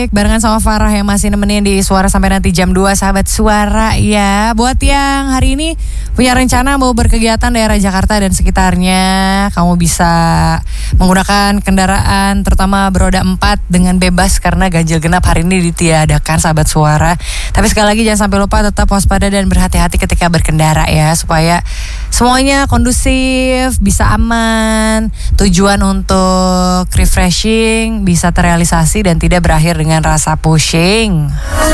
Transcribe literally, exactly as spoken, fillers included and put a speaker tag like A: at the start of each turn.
A: Barengan sama Farah yang masih nemenin di Suara sampai nanti jam dua, sahabat Suara ya. Buat yang hari ini punya rencana mau berkegiatan daerah Jakarta dan sekitarnya, kamu bisa menggunakan kendaraan terutama beroda empat dengan bebas karena ganjil genap hari ini ditiadakan, sahabat Suara. Tapi sekali lagi jangan sampai lupa tetap waspada dan berhati-hati ketika berkendara ya, supaya semuanya kondusif, bisa aman, tujuan untuk refreshing bisa terrealisasi dan tidak berakhir dengan rasa pusing.